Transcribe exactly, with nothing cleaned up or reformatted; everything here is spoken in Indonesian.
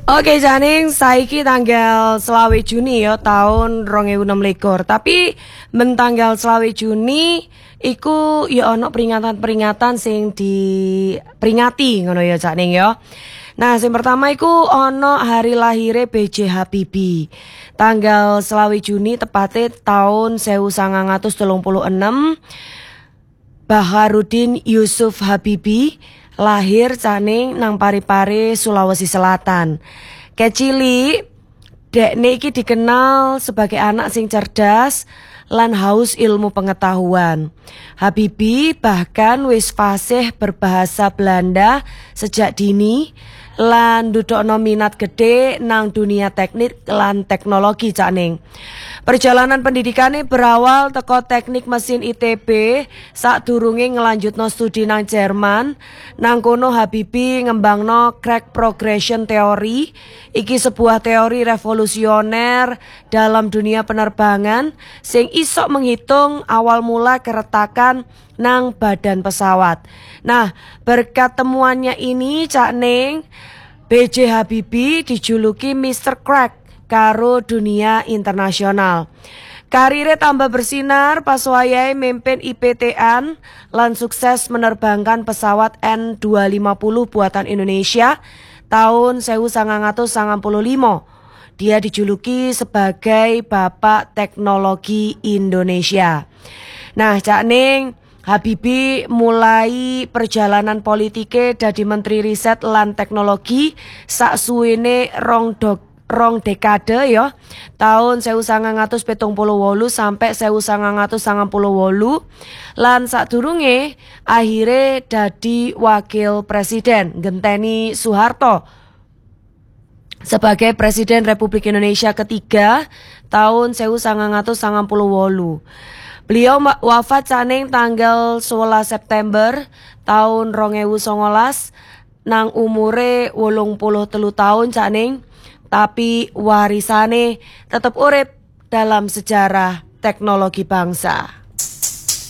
Oke Janing, saiki tanggal selawe Juni ya tahun rong ewu enam likur. Tapi men tanggal selawe Juni iku ya ono peringatan-peringatan sing diperingati ngono ya Janing ya. Nah, sing pertama iku ono hari lahire B J Habibie. Tanggal selawe Juni tepatnya tahun sewu sangang atus telung puluh enam. Baharudin Yusuf Habibie lahir Janing nang Parepare, Sulawesi Selatan. Kecili dekne iki dikenal sebagai anak sing cerdas lan haus ilmu pengetahuan. Habibie bahkan wis fasih berbahasa Belanda sejak dini lan ndudukno minat gede nang dunia teknik lan teknologi Janing. Perjalanan pendidikannya berawal teko teknik mesin I T B sadurunge ngelanjutno studi nang Jerman. Nang kono Habibie ngembangno crack progression theory. Iki sebuah teori revolusioner dalam dunia penerbangan sing iso menghitung awal mula keretakan nang badan pesawat. Nah, berkat temuannya ini Cak Ning, B J Habibie dijuluki mister Crack karo dunia internasional. Karire tambah bersinar pas wayahe mimpin I P T-an lan sukses menerbangkan pesawat N dua lima nol buatan Indonesia tahun sewu sangang atus sangang puluh lima. Dia dijuluki sebagai Bapak Teknologi Indonesia. Nah, Cak Ning, Habibie mulai perjalanan politike dadi Menteri Riset lan Teknologi saksuwene rong dok rong dekade ya, tahun sewu sangang atus pitung puluh wolu sampai sewu sangang atus sangang puluh wolu, lan sadurunge akhire dadi wakil presiden genteni Soeharto sebagai Presiden Republik Indonesia ketiga tahun sewu sangang atus sangang puluh wolu. Beliau wafat Janing tanggal sewelas September tahun rong ewu songolas nang umure wolung puluh telu tahun Janing. Tapi warisane tetap urip dalam sejarah teknologi bangsa.